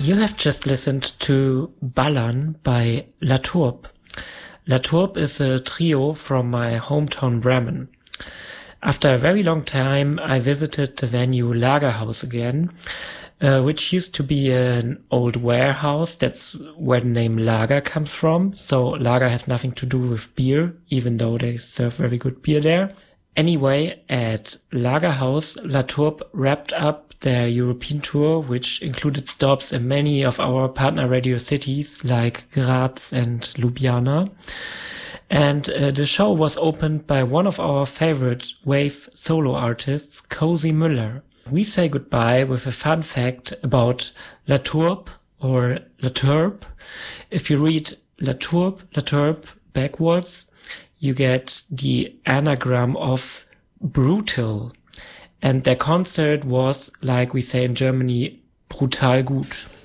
You have just listened to Ballern by La Tourbe. La Tourbe is a trio from my hometown Bremen. After a very long time, I visited the venue Lagerhaus again, which used to be an old warehouse. That's where the name Lager comes from. So Lager has nothing to do with beer, even though they serve very good beer there. Anyway, at Lagerhaus, La Tourbe wrapped up their European tour, which included stops in many of our partner radio cities like Graz and Ljubljana. And the show was opened by one of our favorite wave solo artists, Cozy Müller. We say goodbye with a fun fact about La Tourbe or La Tourbe. If you read La Tourbe backwards, you get the anagram of brutal. And their concert was, like we say in Germany, brutal gut.